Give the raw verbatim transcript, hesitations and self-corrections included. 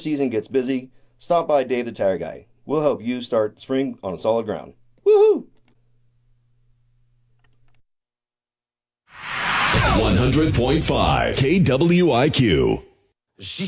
season gets busy, stop by Dave the Tire Guy. We'll help you start spring on solid ground. Woohoo! one hundred point five K W I Q.